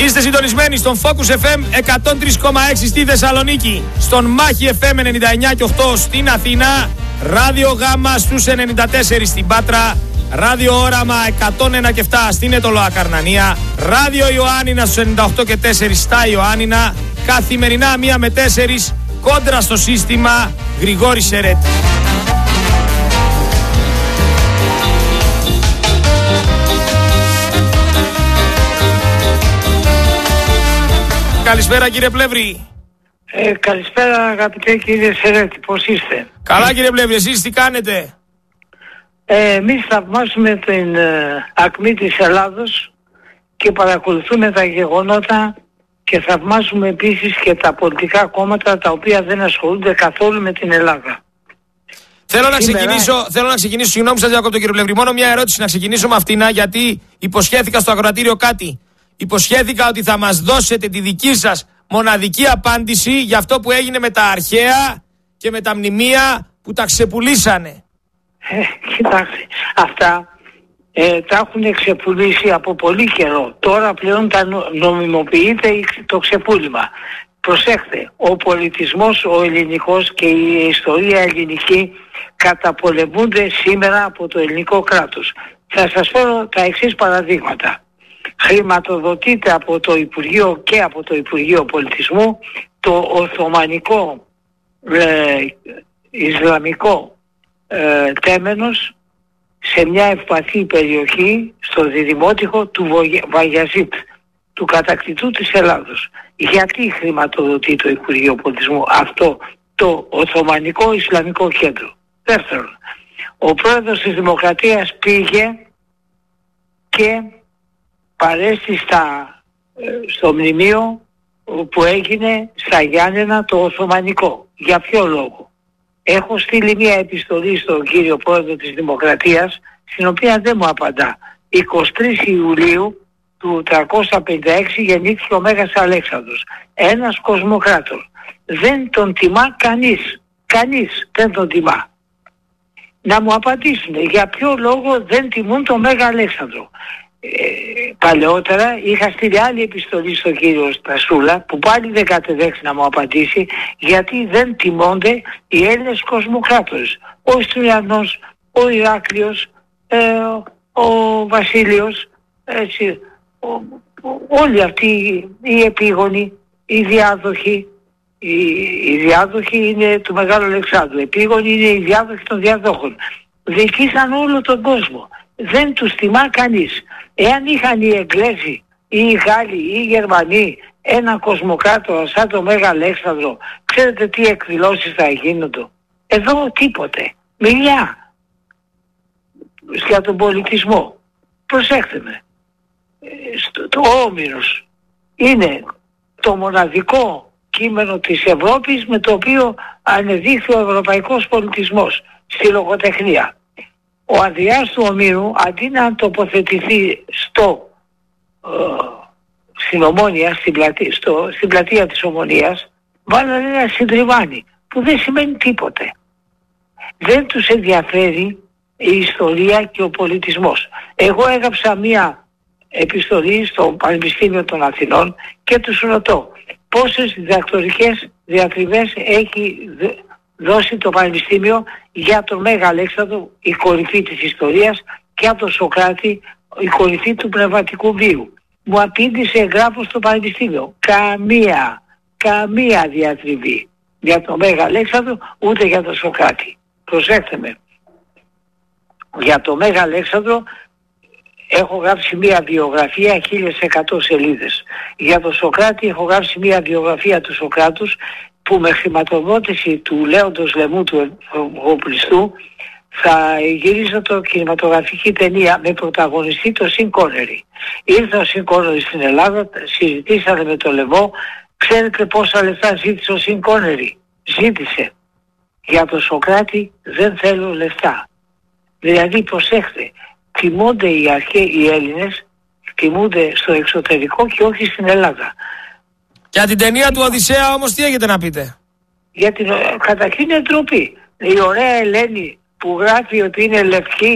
Είστε συντονισμένοι στον Focus FM 103,6 στη Θεσσαλονίκη, στον Μάχη FM 99 και 8 στην Αθήνα, Ράδιο Γάμα στους 94 στην Πάτρα, Ράδιο Όραμα 101 και 7 στην Ετωλοά Καρνανία, Ράδιο Ιωάννινα στους 98 και 4 στα Ιωάννινα, καθημερινά 1 με 4 κόντρα στο σύστημα Γρηγόρη Σερέτη. Καλησπέρα κύριε Πλεύρη. Καλησπέρα αγαπητέ κύριε Σερέτη, πώς είστε? Καλά κύριε Πλεύρη, εσείς τι κάνετε? Εμείς θαυμάζουμε την ακμή της Ελλάδος και παρακολουθούμε τα γεγονότα και θαυμάζουμε επίσης και τα πολιτικά κόμματα τα οποία δεν ασχολούνται καθόλου με την Ελλάδα. Θέλω να ξεκινήσω, συγγνώμη σας διακόπτω κύριε Πλεύρη, μόνο μια ερώτηση να ξεκινήσω με αυτήν, γιατί υποσχέθηκα στο ακροατήριο κάτι. Υποσχέθηκα ότι θα μας δώσετε τη δική σας μοναδική απάντηση για αυτό που έγινε με τα αρχαία και με τα μνημεία που τα ξεπουλήσανε. Κοιτάξτε, αυτά τα έχουν ξεπουλήσει από πολύ καιρό. Τώρα πλέον τα νομιμοποιείται το ξεπούλημα. Προσέχτε, ο πολιτισμός ο ελληνικός και η ιστορία ελληνική καταπολεμούνται σήμερα από το ελληνικό κράτος. Θα σας πω τα εξής παραδείγματα. Χρηματοδοτείται από το Υπουργείο και από το Υπουργείο Πολιτισμού το Οθωμανικό Ισλαμικό τέμενος σε μια ευπαθή περιοχή στο διδημότυχο του Βαγιαζίτ, του κατακτητού της Ελλάδος. Γιατί χρηματοδοτεί το Υπουργείο Πολιτισμού αυτό το Οθωμανικό Ισλαμικό κέντρο? Δεύτερον, ο πρόεδρος της Δημοκρατίας πήγε και παρέστη στο μνημείο που έγινε στα Γιάννενα το Οθωμανικό. Για ποιο λόγο? Έχω στείλει μια επιστολή στον κύριο πρόεδρο της Δημοκρατίας, στην οποία δεν μου απαντά. 23 Ιουλίου του 356 γεννήθηκε ο Μέγας Αλέξανδρος, ένας κοσμοκράτορ. Δεν τον τιμά κανείς δεν τον τιμά. Να μου απαντήσουν για ποιο λόγο δεν τιμούν τον Μέγα Αλέξανδρο. Παλαιότερα είχα στείλει άλλη επιστολή στον κύριο Στασούλα, που πάλι δεν κατεδέχθη να μου απαντήσει, γιατί δεν τιμώνται οι Έλληνες κοσμοκράτορες. Ο Ιστριανός, ο Ηράκλειος, ο Βασίλειος, έτσι, όλοι αυτοί οι επίγονοι, οι διάδοχοι. Οι διάδοχοι είναι του Μεγάλου Αλεξάνδρου, οι επίγονοι είναι οι διάδοχοι των διαδόχων. Διοικήσαν όλο τον κόσμο. Δεν τους τιμά κανείς. Εάν είχαν οι Εγγλέζοι ή οι Γάλλοι ή οι Γερμανοί ένα κοσμοκράτορα σαν το Μέγα Αλέξανδρο, ξέρετε τι εκδηλώσεις θα γίνονται? Εδώ τίποτε. Μιλιά για τον πολιτισμό. Προσέχτε με. Το Όμηρος είναι το μοναδικό κείμενο της Ευρώπης με το οποίο ανεδείχθη ο ευρωπαϊκός πολιτισμός στη λογοτεχνία. Ο Ανδριάς του Ομήρου, αντί να τοποθετηθεί στην Ομόνια, στην πλατεία της Ομονίας, βάλανε ένα συντριβάνι που δεν σημαίνει τίποτε. Δεν τους ενδιαφέρει η ιστορία και ο πολιτισμός. Εγώ έγραψα μία επιστολή στο Πανεπιστήμιο των Αθηνών και τους ρωτώ πόσες διδακτορικές διατριβές έχει δώσει το Πανεπιστήμιο για τον Μέγα Αλέξανδρο, η κορυφή της ιστορίας, και από τον Σωκράτη, η κορυφή του πνευματικού βίου. Μου απήντησε εγγράφος στο Πανεπιστήμιο. Καμία διατριβή για τον Μέγα Αλέξανδρο, ούτε για τον Σωκράτη. Προσέξτε με. Για τον Μέγα Αλέξανδρο έχω γράψει μία βιογραφία 1100 σελίδες. Για τον Σωκράτη έχω γράψει μία βιογραφία του Σωκράτους, που με χρηματοδότηση του Λέοντος Λεμού του Αυγοπλιστού θα γυρίζω το κινηματογραφική ταινία με πρωταγωνιστή το Σιν Κόνερι. Ήρθε ο Σιν Κόνερι στην Ελλάδα, συζητήσαμε με το Λεμό. Ξέρετε πόσα λεφτά ζήτησε ο Σιν Κόνερι? Ζήτησε. Για τον Σωκράτη δεν θέλω λεφτά. Δηλαδή προσέχτε, τιμούνται οι Έλληνες, τιμούνται στο εξωτερικό και όχι στην Ελλάδα. Για την ταινία του Οδυσσέα όμως τι έχετε να πείτε? Για την καταρχήν είναι ντροπή. Η ωραία Ελένη που γράφει ότι είναι λευκή